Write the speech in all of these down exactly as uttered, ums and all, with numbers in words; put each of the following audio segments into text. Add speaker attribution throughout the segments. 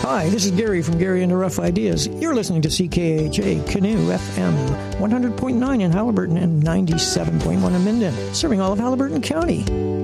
Speaker 1: Hi, this is Gary from Gary and the Rough Ideas. You're listening to C K H A Canoe F M, one hundred point nine in Haliburton and ninety-seven point one in Minden, serving all of Haliburton County.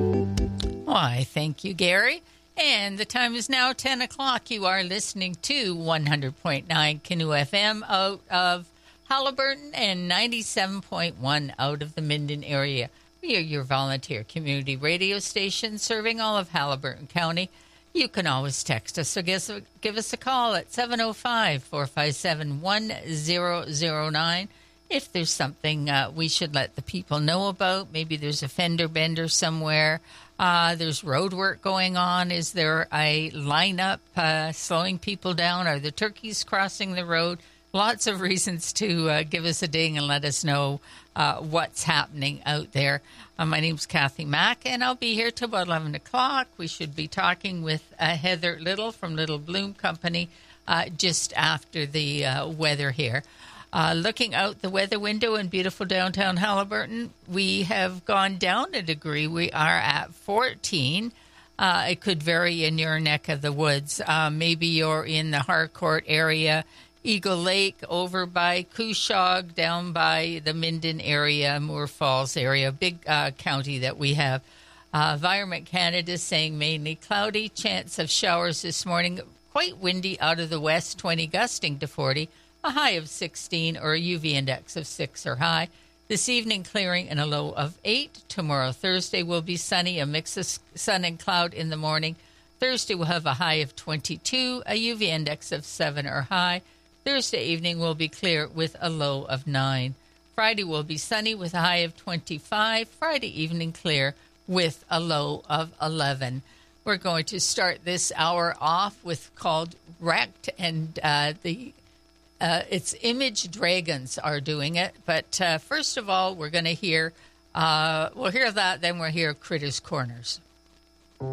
Speaker 2: Why, thank you, Gary. And the time is now ten o'clock. You are listening to one hundred point nine Canoe F M out of Haliburton and ninety-seven point one out of the Minden area. We are your volunteer community radio station serving all of Haliburton County. You can always text us or give us a, give us a call at seven oh five, four five seven, one oh oh nine. If there's something uh, we should let the people know about, maybe there's a fender bender somewhere, uh, there's road work going on, is there a lineup uh, slowing people down, are the turkeys crossing the road? Lots of reasons to uh, give us a ding and let us know uh, what's happening out there. Uh, my name's Kathy Mack, and I'll be here till about eleven o'clock. We should be talking with uh, Heather Little from Little Bloom Company uh, just after the uh, weather here. Uh, looking out the weather window in beautiful downtown Haliburton, we have gone down a degree. We are at fourteen. Uh, it could vary in your neck of the woods. Uh, maybe you're in the Harcourt area, Eagle Lake, over by Couchog, down by the Minden area, Moore Falls area, big uh, county that we have. Uh, Environment Canada saying mainly cloudy, chance of showers this morning, quite windy out of the west, twenty gusting to forty, a high of sixteen or a U V index of six or high. This evening clearing and a low of eight. Tomorrow, Thursday, will be sunny, a mix of sun and cloud in the morning. Thursday will have a high of twenty-two, a U V index of seven or high. Thursday evening will be clear with a low of nine. Friday will be sunny with a high of twenty-five. Friday evening clear with a low of eleven. We're going to start this hour off with called Wrecked, and uh, the uh, it's Image Dragons are doing it. But uh, first of all, we're going to hear, uh, we'll hear that, then we'll hear Critters Corners.